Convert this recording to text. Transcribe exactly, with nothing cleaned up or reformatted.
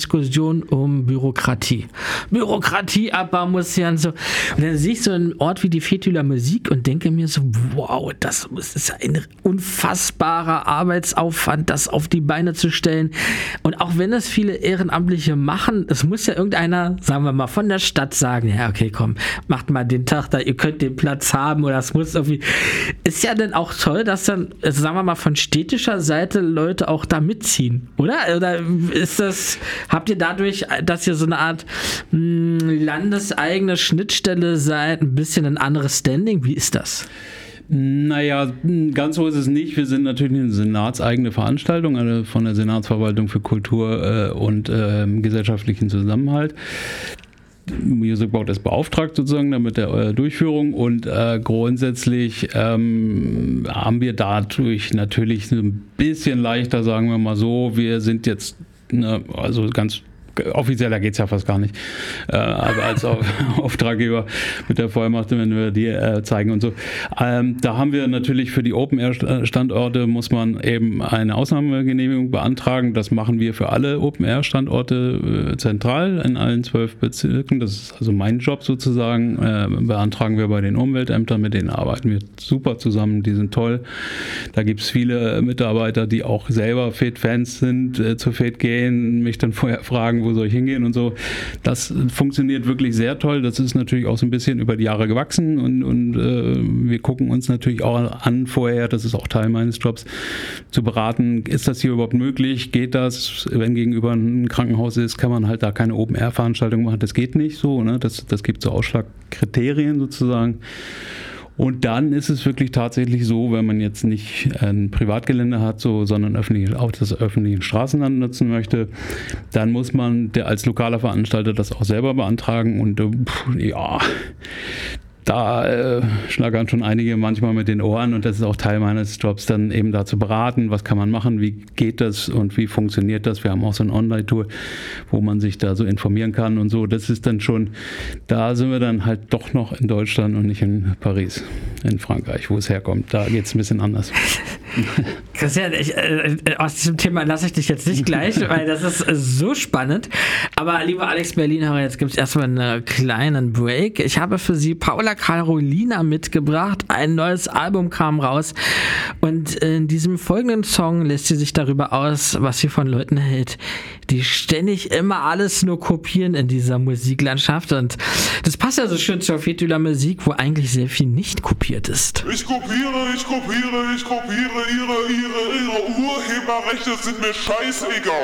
Diskussion um Bürokratie. Bürokratieabbau muss ja und so. Und dann sehe ich so einen Ort wie die Fetüler Musik und denke mir so, wow, das ist ein unfassbarer Arbeitsaufwand, das auf die Beine zu stellen. Und auch wenn es viele Ehrenamtliche machen, es muss ja irgendeiner, sagen wir mal, von der Stadt sagen, ja, okay, komm, macht mal den Tag da, ihr könnt den Platz haben oder es muss irgendwie, ist ja dann auch toll, dass dann, also sagen wir mal, von städtischer Seite Leute auch da mitziehen, oder? Oder ist das, habt ihr dadurch, dass ihr so eine Art mh, landeseigene Schnittstelle seid, ein bisschen ein anderes Standing? Wie ist das? Naja, ganz so ist es nicht. Wir sind natürlich eine senatseigene Veranstaltung, eine von der Senatsverwaltung für Kultur äh, und äh, gesellschaftlichen Zusammenhalt. Music Board ist beauftragt sozusagen damit der äh, Durchführung und äh, grundsätzlich ähm, haben wir dadurch natürlich so ein bisschen leichter, sagen wir mal so, wir sind jetzt, ne, also ganz offizieller geht es ja fast gar nicht, äh, aber als Auftraggeber mit der Vollmacht, wenn wir die äh, zeigen und so. Ähm, da haben wir natürlich für die Open-Air-Standorte muss man eben eine Ausnahmegenehmigung beantragen. Das machen wir für alle Open-Air-Standorte äh, zentral in allen zwölf Bezirken. Das ist also mein Job sozusagen. Äh, beantragen wir bei den Umweltämtern, mit denen arbeiten wir super zusammen. Die sind toll. Da gibt es viele Mitarbeiter, die auch selber F E D-Fans sind, äh, zu F E D gehen, mich dann vorher fragen, wo soll ich hingehen und so. Das funktioniert wirklich sehr toll. Das ist natürlich auch so ein bisschen über die Jahre gewachsen und, und äh, wir gucken uns natürlich auch an vorher, das ist auch Teil meines Jobs, zu beraten, ist das hier überhaupt möglich, geht das, wenn gegenüber ein Krankenhaus ist, kann man halt da keine Open-Air-Veranstaltung machen, das geht nicht so, ne? das, das gibt so Ausschlagkriterien sozusagen. Und dann ist es wirklich tatsächlich so, wenn man jetzt nicht ein Privatgelände hat, so, sondern öffentlich, auch das öffentliche Straßenland nutzen möchte, dann muss man der als lokaler Veranstalter das auch selber beantragen und äh, ja, da äh, schlagern schon einige manchmal mit den Ohren und das ist auch Teil meines Jobs, dann eben da zu beraten, was kann man machen, wie geht das und wie funktioniert das. Wir haben auch so ein Online-Tool, wo man sich da so informieren kann und so. Das ist dann schon, da sind wir dann halt doch noch in Deutschland und nicht in Paris, in Frankreich, wo es herkommt. Da geht es ein bisschen anders. Christian, ich, äh, aus diesem Thema lasse ich dich jetzt nicht gleich, weil das ist äh, so spannend. Aber lieber Alex Berliner, jetzt gibt es erstmal einen kleinen Break. Ich habe für Sie Paula Carolina mitgebracht. Ein neues Album kam raus und in diesem folgenden Song lässt sie sich darüber aus, was sie von Leuten hält, die ständig immer alles nur kopieren in dieser Musiklandschaft und das passt ja so schön zur Fetüler Musik, wo eigentlich sehr viel nicht kopiert ist. Ich kopiere, ich kopiere, ich kopiere, ihre, ihre, ihre Urheberrechte sind mir scheißegal.